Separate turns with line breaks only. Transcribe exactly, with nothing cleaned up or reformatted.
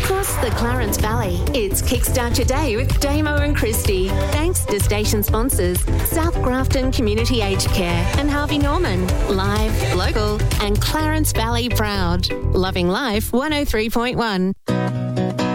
Across the Clarence Valley, it's Kickstart Your Day with Damo and Christy. Thanks to station sponsors South Grafton Community Aged Care and Harvey Norman. Live, local and Clarence Valley proud. Loving Life one oh three point one.